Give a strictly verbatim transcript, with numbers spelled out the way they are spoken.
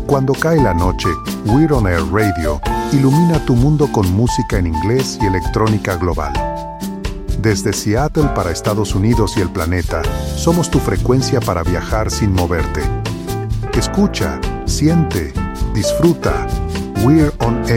Cuando cae la noche, We're On Air Radio ilumina tu mundo con música en inglés y electrónica global. Desde Seattle para Estados Unidos y el planeta, somos tu frecuencia para viajar sin moverte. Escucha, siente, disfruta. We're On Air.